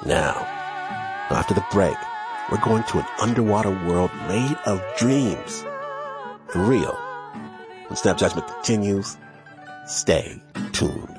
Now, after the break, we're going to an underwater world made of dreams. For real. When Snap Judgment continues, stay tuned.